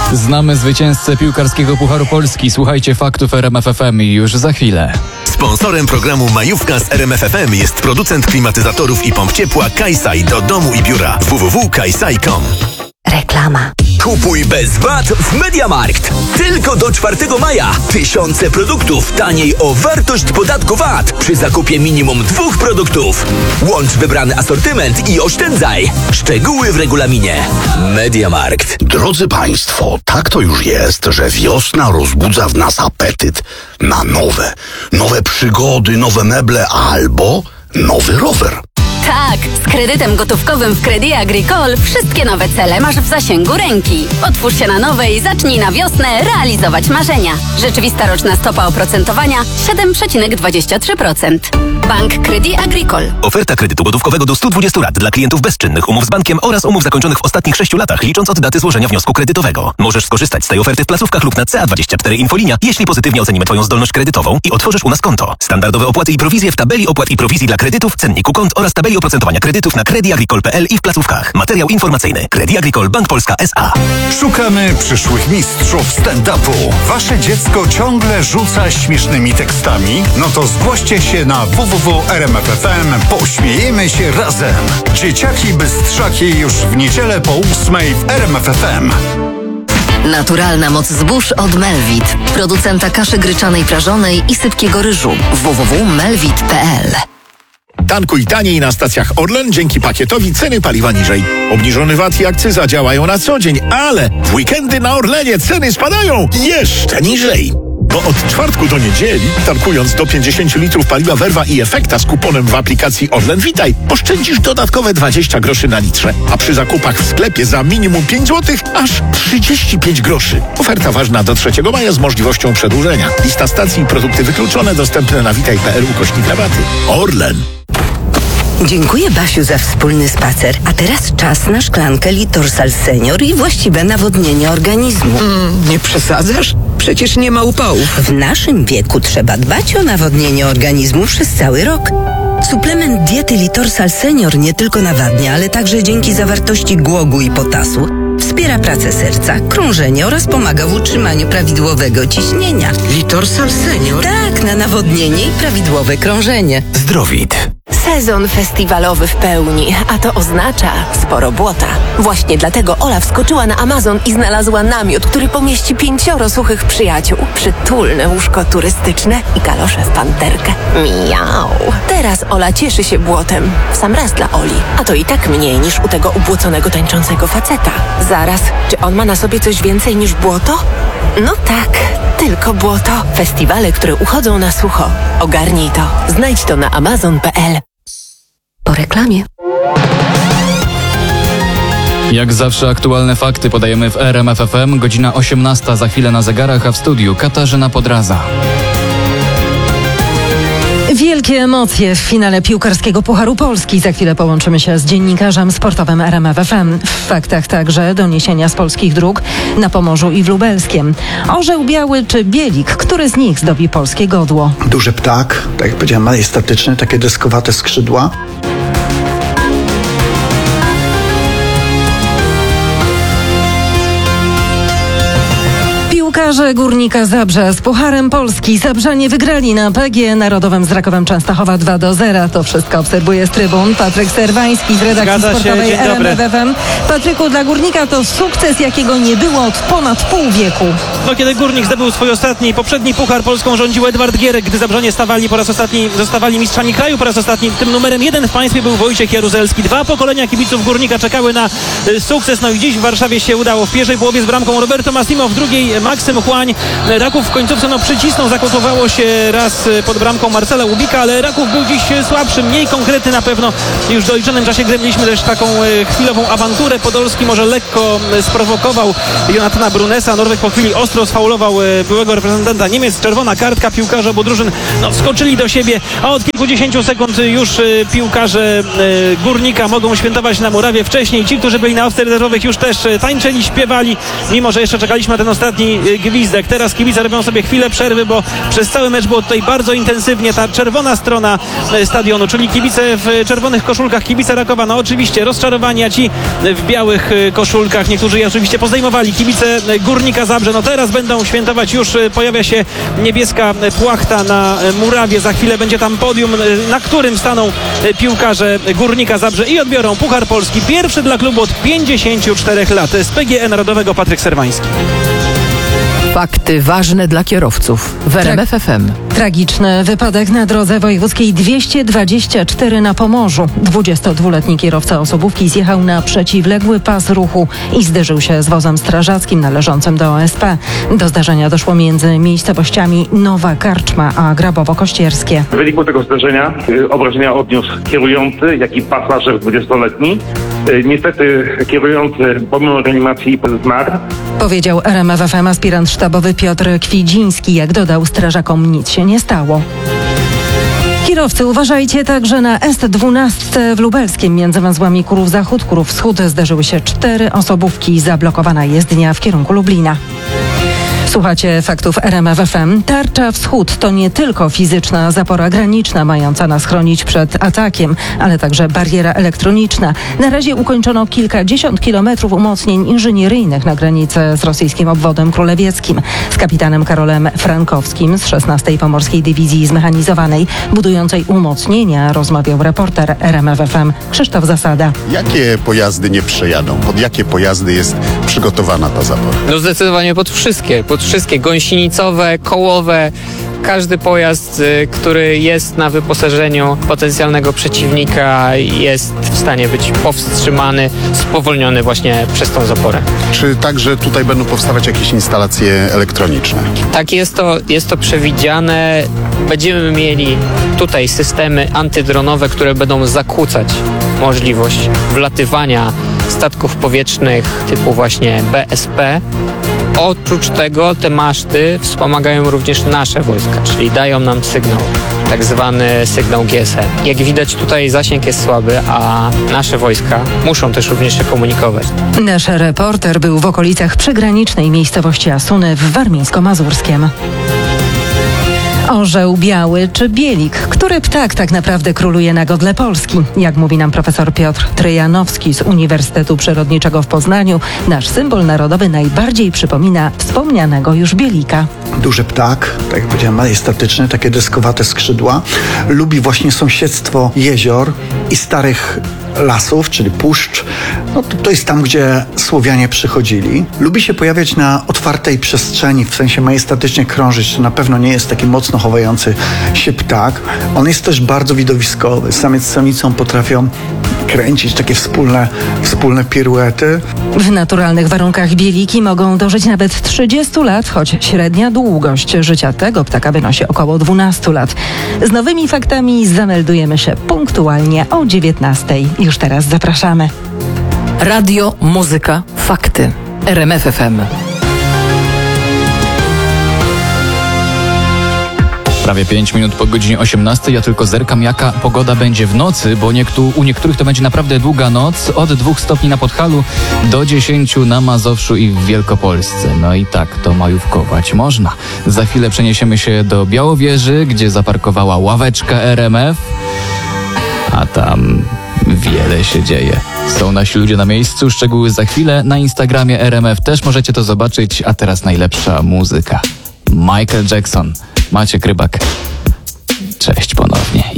Znamy zwycięzcę piłkarskiego Pucharu Polski. Słuchajcie faktów RMF FM już za chwilę. Sponsorem programu Majówka z RMF FM jest producent klimatyzatorów i pomp ciepła Kajsaj do domu i biura. www.kajsaj.com. Reklama. Kupuj bez VAT w MediaMarkt. Tylko do 4 maja. Tysiące produktów taniej o wartość podatku VAT przy zakupie minimum 2 produktów. Łącz wybrany asortyment i oszczędzaj. Szczegóły w regulaminie. MediaMarkt. Drodzy Państwo, tak to już jest, że wiosna rozbudza w nas apetyt na nowe przygody, nowe meble albo nowy rower. Tak, z kredytem gotówkowym w Crédit Agricole wszystkie nowe cele masz w zasięgu ręki. Otwórz się na nowe i zacznij na wiosnę realizować marzenia. Rzeczywista roczna stopa oprocentowania 7,23%. Bank Crédit Agricole. Oferta kredytu gotówkowego do 120 lat dla klientów bezczynnych, umów z bankiem oraz umów zakończonych w ostatnich 6 latach, licząc od daty złożenia wniosku kredytowego. Możesz skorzystać z tej oferty w placówkach lub na CA24 Infolinia, jeśli pozytywnie ocenimy Twoją zdolność kredytową i otworzysz u nas konto. Standardowe opłaty i prowizje w tabeli opłat i prowizji dla kredytów, cenniku kont oraz tabeli oprocentowania kredytów na crediagricole.pl i w placówkach. Materiał informacyjny. Crédit Agricole Bank Polska S.A. Szukamy przyszłych mistrzów stand-upu. Wasze dziecko ciągle rzuca śmiesznymi tekstami? No to zgłoście się na www.rmf.fm. Pośmiejemy się razem. Dzieciaki bystrzaki już w niedzielę po 8:00 w RMF.fm. Naturalna moc zbóż od Melvit, producenta kaszy gryczanej prażonej i sypkiego ryżu. www.melvit.pl. Tankuj taniej na stacjach Orlen dzięki pakietowi ceny paliwa niżej. Obniżony VAT i akcyza działają na co dzień, ale w weekendy na Orlenie ceny spadają jeszcze niżej. Bo od czwartku do niedzieli, tankując do 50 litrów paliwa Verva i Efekta z kuponem w aplikacji Orlen Witaj, oszczędzisz dodatkowe 20 groszy na litrze, a przy zakupach w sklepie za minimum 5 zł aż 35 groszy. Oferta ważna do 3 maja z możliwością przedłużenia. Lista stacji i produkty wykluczone dostępne na witaj.pl/rabaty. Orlen. Dziękuję, Basiu, za wspólny spacer. A teraz czas na szklankę Litorsal Senior i właściwe nawodnienie organizmu. Nie przesadzasz? Przecież nie ma upałów. W naszym wieku trzeba dbać o nawodnienie organizmu przez cały rok. Suplement diety Litorsal Senior nie tylko nawadnia, ale także dzięki zawartości głogu i potasu wspiera pracę serca, krążenie oraz pomaga w utrzymaniu prawidłowego ciśnienia. Litorsal Senior? Tak, na nawodnienie i prawidłowe krążenie. Zdrowit. Sezon festiwalowy w pełni, a to oznacza sporo błota. Właśnie dlatego Ola wskoczyła na Amazon i znalazła namiot, który pomieści 5 suchych przyjaciół, przytulne łóżko turystyczne i kalosze w panterkę. Miau. Teraz Ola cieszy się błotem. W sam raz dla Oli. A to i tak mniej niż u tego ubłoconego tańczącego faceta. Zaraz, czy on ma na sobie coś więcej niż błoto? No tak, tylko błoto. Festiwale, które uchodzą na sucho. Ogarnij to. Znajdź to na amazon.pl. Po reklamie. Jak zawsze aktualne fakty podajemy w RMF FM. Godzina 18 za chwilę na zegarach, a w studiu Katarzyna Podraza. Wielkie emocje w finale piłkarskiego Pucharu Polski. Za chwilę połączymy się z dziennikarzem sportowym RMF FM. W faktach także doniesienia z polskich dróg na Pomorzu i w Lubelskiem. Orzeł biały czy bielik? Który z nich zdobi polskie godło? Duży ptak, tak jak powiedziałem, majestatyczny, takie deskowate skrzydła. Piłkarze Górnika Zabrze z Pucharem Polski. Zabrzanie wygrali na PGE Narodowym z Rakowem Częstochowa 2-0. To wszystko obserwuje z trybun Patryk Serwański z redakcji sportowej RMF FM. Patryku, dla Górnika to sukces, jakiego nie było od ponad pół wieku. No, kiedy Górnik zdobył swój ostatni, poprzedni Puchar Polską rządził Edward Gierek, gdy Zabrzanie zostawali mistrzami kraju po raz ostatni. Tym numerem 1 w państwie był Wojciech Jaruzelski. 2 pokolenia kibiców Górnika czekały na sukces. No i dziś w Warszawie się udało. W pierwszej połowie z bramką Roberto Massimo, w drugiej Maksym Chłań. Raków w końcówce przycisnął, zakotowało się raz pod bramką Marcela Łubika, ale Raków był dziś słabszy, mniej konkretny na pewno. Już w doliczonym czasie gry mieliśmy też taką chwilową awanturę. Podolski może lekko sprowokował Jonathana Brunesa. Norweg po chwili ostro sfaulował byłego reprezentanta Niemiec. Czerwona kartka. Piłkarze obu drużyn skoczyli do siebie, a od kilkudziesięciu sekund już piłkarze Górnika mogą świętować na murawie. Wcześniej ci, którzy byli na ławce rezerwowych, już też tańczyli, śpiewali, mimo że jeszcze czekaliśmy na ten ostatni gwizdek. Teraz kibice robią sobie chwilę przerwy, bo przez cały mecz było tutaj bardzo intensywnie. Ta czerwona strona stadionu, czyli kibice w czerwonych koszulkach, kibice Rakowa, no oczywiście rozczarowani, a ci w białych koszulkach, niektórzy je oczywiście pozdejmowali. Kibice Górnika Zabrze, no teraz będą świętować, już pojawia się niebieska płachta na murawie, za chwilę będzie tam podium, na którym staną piłkarze Górnika Zabrze i odbiorą Puchar Polski, pierwszy dla klubu od 54 lat. Z PGE Narodowego Patryk Serwański. Fakty ważne dla kierowców w RMF FM. Tragiczny wypadek na drodze wojewódzkiej 224 na Pomorzu. 22-letni kierowca osobówki zjechał na przeciwległy pas ruchu i zderzył się z wozem strażackim należącym do OSP. Do zdarzenia doszło między miejscowościami Nowa Karczma a Grabowo-Kościerskie. W wyniku tego zdarzenia obrażenia odniósł kierujący, jak i pasażer 20-letni. Niestety kierujący pomimo reanimacji zmarł. Powiedział RMF FM aspirant sztabowy Piotr Kwidziński. Jak dodał, strażakom nic się nie stało. Kierowcy, uważajcie także na S12 w Lubelskiem między węzłami Kurów Zachód, Kurów Wschód zdarzyły się 4 osobówki. Zablokowana jezdnia w kierunku Lublina. Słuchacie faktów RMF FM. Tarcza Wschód to nie tylko fizyczna zapora graniczna mająca nas chronić przed atakiem, ale także bariera elektroniczna. Na razie ukończono kilkadziesiąt kilometrów umocnień inżynieryjnych na granicy z rosyjskim obwodem królewieckim. Z kapitanem Karolem Frankowskim z 16. Pomorskiej Dywizji Zmechanizowanej budującej umocnienia rozmawiał reporter RMF FM Krzysztof Zasada. Jakie pojazdy nie przejadą? Pod jakie pojazdy jest przygotowana ta zapora? No zdecydowanie pod wszystkie gąsienicowe, kołowe. Każdy pojazd, który jest na wyposażeniu potencjalnego przeciwnika, jest w stanie być powstrzymany, spowolniony właśnie przez tą zaporę. Czy także tutaj będą powstawać jakieś instalacje elektroniczne? Tak, jest to przewidziane. Będziemy mieli tutaj systemy antydronowe, które będą zakłócać możliwość wlatywania statków powietrznych typu właśnie BSP. Oprócz tego te maszty wspomagają również nasze wojska, czyli dają nam sygnał, tak zwany sygnał GSM. Jak widać, tutaj zasięg jest słaby, a nasze wojska muszą też również się komunikować. Nasz reporter był w okolicach przygranicznej miejscowości Asuny w Warmińsko-Mazurskiem. Orzeł biały czy bielik? Który ptak tak naprawdę króluje na godle Polski? Jak mówi nam profesor Piotr Tryjanowski z Uniwersytetu Przyrodniczego w Poznaniu, nasz symbol narodowy najbardziej przypomina wspomnianego już bielika. Duży ptak, tak jak powiedziałem, majestatyczny, takie deskowate skrzydła. Lubi właśnie sąsiedztwo jezior i starych lasów, czyli puszcz. No to jest tam, gdzie Słowianie przychodzili. Lubi się pojawiać na otwartej przestrzeni, w sensie majestatycznie krążyć. To na pewno nie jest taki mocno chowający się ptak. On jest też bardzo widowiskowy. Samiec z samicą potrafią kręcić takie wspólne piruety. W naturalnych warunkach bieliki mogą dożyć nawet 30 lat, choć średnia długość życia tego ptaka wynosi około 12 lat. Z nowymi faktami zameldujemy się punktualnie o 19:00. Już teraz zapraszamy. Radio, muzyka, fakty. RMF FM. Prawie 5 minut po godzinie 18:00. Ja tylko zerkam, jaka pogoda będzie w nocy, bo u niektórych to będzie naprawdę długa noc. Od 2 stopni na Podhalu do 10 na Mazowszu i w Wielkopolsce. No i tak to majówkować można. Za chwilę przeniesiemy się do Białowieży, gdzie zaparkowała ławeczka RMF. A tam wiele się dzieje. Są nasi ludzie na miejscu, szczegóły za chwilę. Na Instagramie RMF też możecie to zobaczyć, a teraz najlepsza muzyka. Michael Jackson, Maciek Rybak. Cześć ponownie.